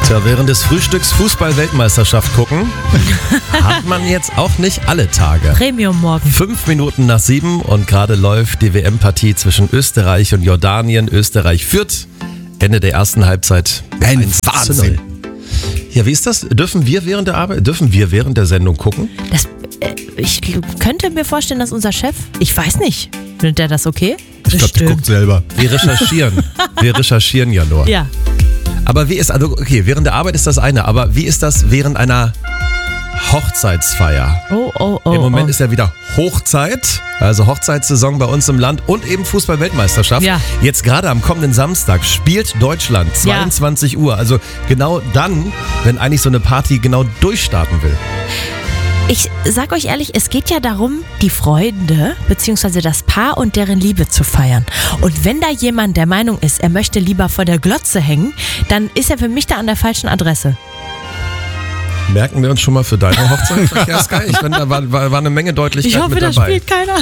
Tja, während des Frühstücks Fußball-Weltmeisterschaft gucken, hat man jetzt auch nicht alle Tage. Premium morgen. 5 Minuten nach 7 und gerade läuft die WM-Partie zwischen Österreich und Jordanien. Österreich führt Ende der ersten Halbzeit. Ein 1:0. Wahnsinn. Ja, wie ist das? Dürfen wir während der Sendung gucken? Ich könnte mir vorstellen, dass unser Chef, ich weiß nicht, findet der das okay? Ich glaube, der guckt selber. Wir recherchieren ja nur. Ja. Aber wie ist, also okay, während der Arbeit ist das eine, aber wie ist das während einer Hochzeitsfeier? Oh. Im Moment ist ja wieder Hochzeit, also Hochzeitssaison bei uns im Land und eben Fußball-Weltmeisterschaft. Ja. Jetzt gerade am kommenden Samstag spielt Deutschland 22 Uhr, also genau dann, wenn eigentlich so eine Party genau durchstarten will. Ich sag euch ehrlich, es geht ja darum, die Freunde bzw. das Paar und deren Liebe zu feiern. Und wenn da jemand der Meinung ist, er möchte lieber vor der Glotze hängen, dann ist er für mich da an der falschen Adresse. Merken wir uns schon mal für deine Hochzeit, Verkehrssky? Ich finde, da war eine Menge Deutlichkeit Ich hoffe, mit da dabei. spielt keiner.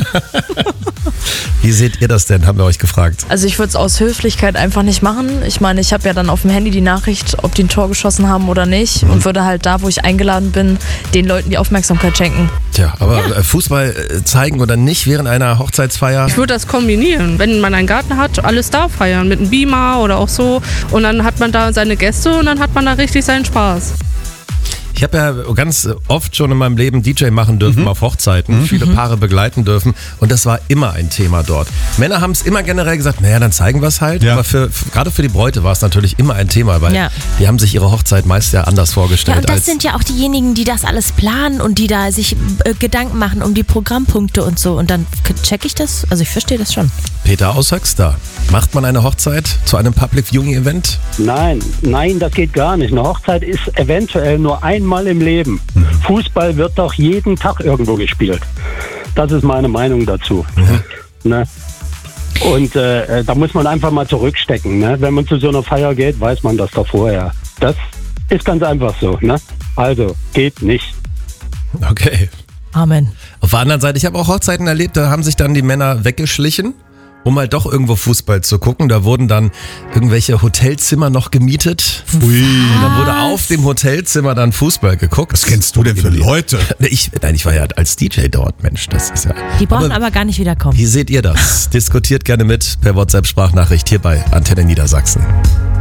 Wie seht ihr das denn, haben wir euch gefragt. Also ich würde es aus Höflichkeit einfach nicht machen. Ich meine, ich habe ja dann auf dem Handy die Nachricht, ob die ein Tor geschossen haben oder nicht und würde halt da, wo ich eingeladen bin, den Leuten die Aufmerksamkeit schenken. Tja, aber Fußball zeigen oder nicht während einer Hochzeitsfeier? Ich würde das kombinieren. Wenn man einen Garten hat, alles da feiern. Mit einem Beamer oder auch so. Und dann hat man da seine Gäste und dann hat man da richtig seinen Spaß. Ich habe ja ganz oft schon in meinem Leben DJ machen dürfen auf Hochzeiten, viele Paare begleiten dürfen und das war immer ein Thema dort. Männer haben es immer generell gesagt, naja, dann zeigen wir es halt, Ja. aber gerade für die Bräute war es natürlich immer ein Thema, weil die haben sich ihre Hochzeit meist ja anders Ja, vorgestellt. und das als sind ja auch diejenigen, die das alles planen und die da sich Gedanken machen um die Programmpunkte und so. Und dann check ich das, also ich verstehe das schon. Peter aus Höxter. Macht man eine Hochzeit zu einem Public Viewing Event? Nein, das geht gar nicht. Eine Hochzeit ist eventuell nur einmal im Leben. Fußball wird doch jeden Tag irgendwo gespielt. Das ist meine Meinung dazu. Ne? Und da muss man einfach mal zurückstecken. Ne? Wenn man zu so einer Feier geht, weiß man das doch vorher. Das ist ganz einfach so. Ne? Also, geht nicht. Okay. Amen. Auf der anderen Seite, ich habe auch Hochzeiten erlebt, da haben sich dann die Männer weggeschlichen, um halt doch irgendwo Fußball zu gucken. Da wurden dann irgendwelche Hotelzimmer noch gemietet. Ui. Und dann wurde auf dem Hotelzimmer dann Fußball geguckt. Was kennst du denn für Leute? Ich war ja als DJ dort, Mensch, das ist ja... Die brauchen aber gar nicht wiederkommen. Wie seht ihr das? Diskutiert gerne mit per WhatsApp-Sprachnachricht hier bei Antenne Niedersachsen.